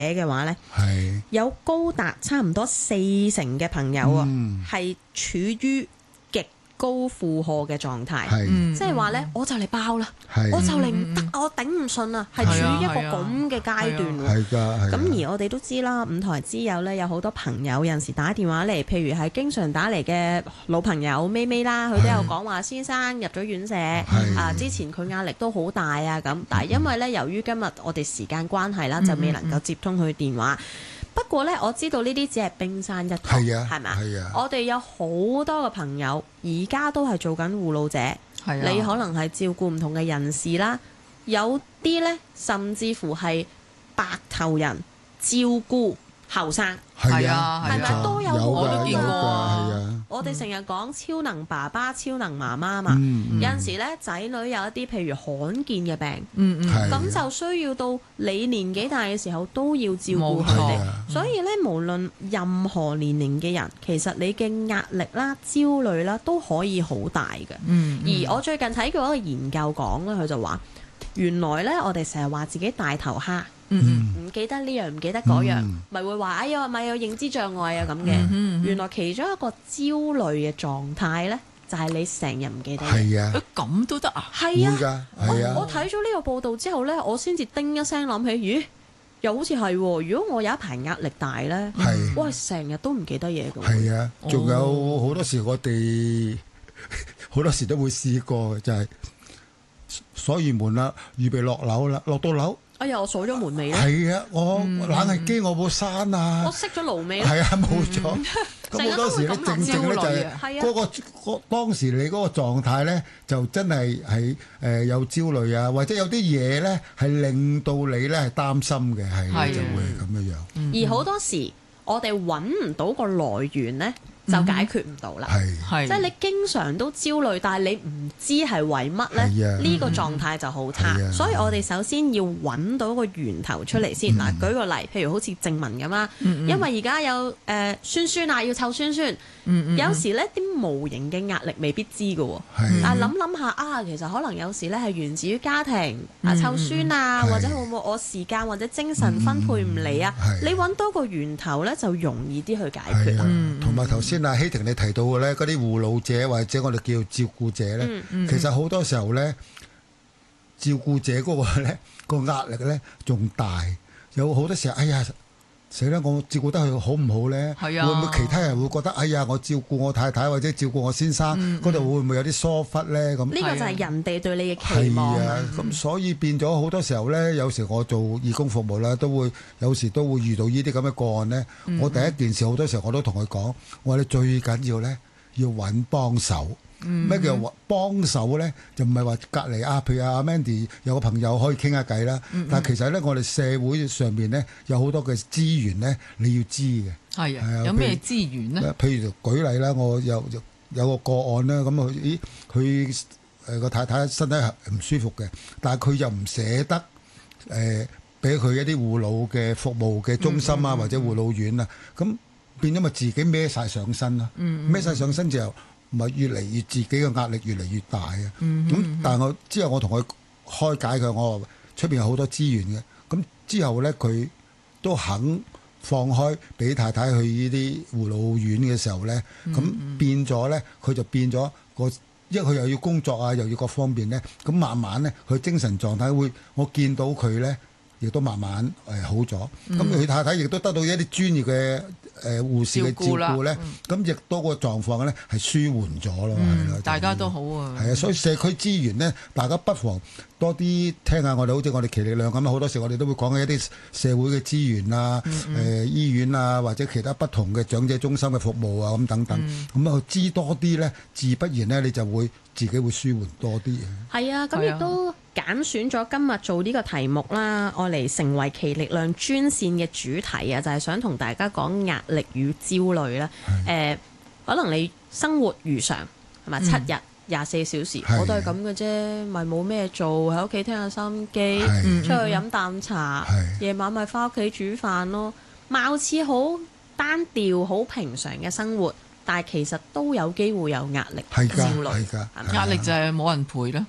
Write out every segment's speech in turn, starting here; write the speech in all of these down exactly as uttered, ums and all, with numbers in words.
嘅話呢， 係有高達差唔多四成嘅朋友啊，係、嗯、處於極高負荷嘅狀態， 係即係話呢，我就嚟爆啦， 係我就嚟唔得，我頂唔順啊，係處於一個咁嘅階段喎。 係㗎， 咁而我哋都知啦，五台之友呢，有好多朋友有陣時打電話嚟，譬如係經常打嚟嘅老朋友咪咪啦，佢都有講話先生入咗院舍啊，之前佢壓力都好大啊咁，但係因為呢，由於今日我哋時間關係啦，就未能夠接通佢電話。不過呢，我知道呢啲只係冰山一角，係咪啊？我哋有好多個朋友而家都係做緊護老者，你可能係照顧唔同嘅人士啦，有啲呢，甚至乎係白頭人照顧後生， 係啊， 係咪都有好多見過？我哋成日講超能爸爸、超能媽媽嘛， 嗯、 有陣時咧仔女有一啲譬如罕見嘅病，咁、 嗯嗯、 就需要到你年紀大嘅時候都要照顧佢哋。所以咧，無論任何年齡嘅人，其實你嘅壓力啦、焦慮啦都可以好大嘅。嗯嗯、而我最近睇過一個研究講咧，佢就話原來咧我哋成日話自己大頭蝦。唔、嗯、記得呢樣唔記得嗰樣，咪、嗯、會話哎呀咪有認知障礙啊咁嘅。嗯嗯、原來其中一個焦慮嘅狀態呢，就係、是、你成日唔記得。 係啊， 咁都得啊？ 係啊， 啊我我睇咗呢個報道之後呢，我先至叮一聲諗起，咦，又好似係喎。如果我有一排壓力大呢，哇，成日都唔記得嘢㗎。 係啊，仲有好多時我哋好多時都會試過，就係鎖完門啦，預備落樓啦，落到樓。 哎呀！我鎖咗門未咧？ 係啊，我冷氣機我冇閂啊！ 我熄咗爐未咧？ 係啊，冇咗。咁好多時咧，正正咧就係嗰個嗰當時你嗰個狀態咧，就真係係誒有焦慮啊，或者有啲嘢咧係令到你咧係擔心嘅，係就會咁樣樣。 而好多時我哋揾唔到個來源咧，就解決唔到啦。係，即係你經常都焦慮，但係你唔知係為乜咧？呢個狀態就好差。所以我哋首先要揾到個源頭出嚟先。嗱，舉個例，譬如好似正文咁啦，因為而家有誒酸酸啊，要湊酸酸。有時咧啲無形嘅壓力未必知㗎喎。但係諗諗下啊，其實可能有時咧係源自於家庭啊，湊酸啊，或者會唔會我時間或者精神分配唔嚟啊？你揾到個源頭咧，就容易啲去解決啦。 同埋頭先啊，希婷你提到嘅咧，嗰啲護老者或者我哋叫照顧者咧，嗯嗯、其實好多時候咧，照顧者嗰個咧個壓力咧仲大，有好多時候，哎呀死啦！我照顧得佢好唔好咧？係啊、會唔會其他人會覺得，哎呀，我照顧我太太或者照顧我先生嗰度、嗯嗯、會唔會有啲疏忽咧？咁呢個就係人哋對你嘅期望。係啊，咁、 嗯、所以變咗好多時候咧，有時我做義工服務啦，都會有時都會遇到呢啲咁嘅個案咧。嗯、我第一件事好多時候我都同佢講，我話你最緊要咧要揾幫手。咩、嗯、叫幫手咧？就唔係話隔離啊，譬如阿 Mandy 有個朋友可以傾下偈啦。嗯嗯、但係其實咧，我哋社會上邊咧有好多嘅資源咧，你要知嘅。係啊， 啊有咩資源咧？ 譬如舉例啦，我有有，有個個案啦，咁佢咦佢誒個太太身體唔舒服嘅，但係佢又唔捨得誒俾佢一啲護老嘅服務嘅中心啊，嗯嗯、或者護老院啊，咁變咗咪自己孭晒上身啦。孭晒上身之後，咪越嚟越自己嘅壓力越嚟越大啊！咁、嗯嗯、但係我之後我同佢開解佢，我話出邊有好多資源嘅。咁之後咧，佢都肯放開俾太太去呢啲護老院嘅時候咧，咁、嗯嗯、變咗咧，佢就變咗個，因為佢又要工作啊，又要各方面咧，咁慢慢咧，佢精神狀態會，我見到佢咧，亦都慢慢誒好咗。咁佢、嗯、太太亦都得到一啲專業嘅。誒、呃、護士嘅照顧咧，咁亦多個狀況咧係舒緩咗咯，係咯、嗯， 大家都好啊。 係啊，所以社區資源咧，大家不妨多啲聽下我哋，好似我哋耆力量咁，好多時我哋都會講緊一啲社會嘅資源啊，誒、嗯嗯呃、醫院啊，或者其他不同嘅長者中心嘅服務啊，咁等等。咁啊、嗯，知多啲咧，自不然咧，你就會自己會舒緩多啲。 係啊，咁亦都揀選咗今日做呢個題目啦，愛嚟成為耆力量專線嘅主題啊，就係、是、想同大家講壓力與焦慮啦。誒的、呃，可能你生活如常係咪？七日廿四小時，的我都係咁嘅啫，咪冇咩做，喺屋企聽下收音機，的出去飲啖茶，夜的晚咪翻屋企煮飯咯。貌似好單調、好平常嘅生活，但係其實都有機會有壓力、焦慮。 壓力就係冇人陪啦。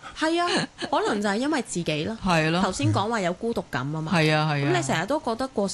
係啊，可能就係因為自己咯。 係咯。 頭先講話有孤獨感啊嘛。 係啊係啊。 咁你成日都覺得過